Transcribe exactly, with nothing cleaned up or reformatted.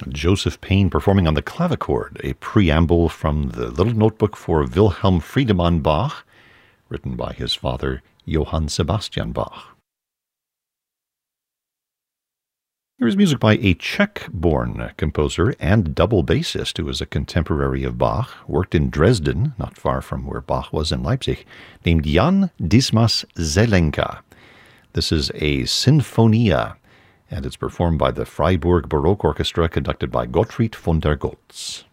Joseph Payne performing on the clavichord, a preamble from the Little Notebook for Wilhelm Friedemann Bach, written by his father, Johann Sebastian Bach. Here's music by a Czech-born composer and double bassist who is a contemporary of Bach, worked in Dresden, not far from where Bach was in Leipzig, named Jan Dismas Zelenka. This is a Sinfonia, and it's performed by the Freiburg Baroque Orchestra, conducted by Gottfried von der Goltz.